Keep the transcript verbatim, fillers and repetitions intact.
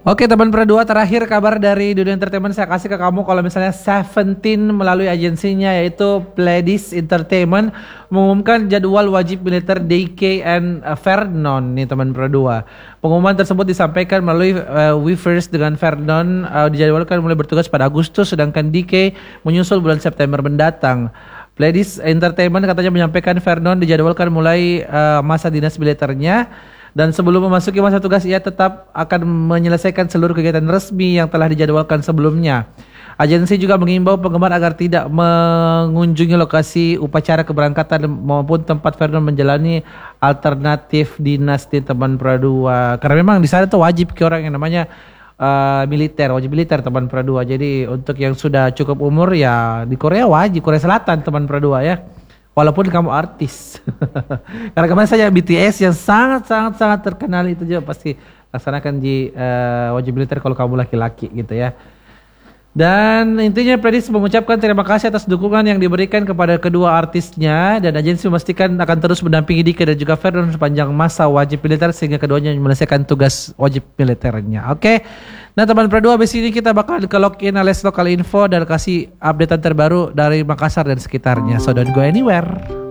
Oke teman Perdua, terakhir kabar dari dunia entertainment saya kasih ke kamu kalau misalnya Seventeen melalui agensinya yaitu Pledis Entertainment mengumumkan jadwal wajib militer D K and uh, Vernon nih teman Perdua. Pengumuman tersebut disampaikan melalui uh, Weverse dengan Vernon uh, dijadwalkan mulai bertugas pada Agustus sedangkan D K menyusul bulan September mendatang. Pledis Entertainment katanya menyampaikan Vernon dijadwalkan mulai uh, masa dinas militernya. Dan sebelum memasuki masa tugas ia tetap akan menyelesaikan seluruh kegiatan resmi yang telah dijadwalkan sebelumnya. Agensi juga mengimbau penggemar agar tidak mengunjungi lokasi upacara keberangkatan maupun tempat Vernon menjalani alternatif dinas di teman Perdua. Karena memang di sana tuh wajib ke orang yang namanya uh, militer, wajib militer teman Perdua. Jadi untuk yang sudah cukup umur ya di Korea wajib, Korea Selatan teman Perdua ya. Walaupun kamu artis. Karena kemarin saja B T S yang sangat-sangat-sangat terkenal itu juga pasti laksanakan di uh, wajib militer kalau kamu laki-laki gitu ya. Dan intinya Pledis mengucapkan terima kasih atas dukungan yang diberikan kepada kedua artisnya dan agensi memastikan akan terus mendampingi Dika dan juga Vernon sepanjang masa wajib militer sehingga keduanya menyelesaikan tugas wajib militernya. Oke. Nah teman Perdua, abis ini kita bakal ke login alias lokal info dan kasih updatean terbaru dari Makassar dan sekitarnya. So don't go anywhere.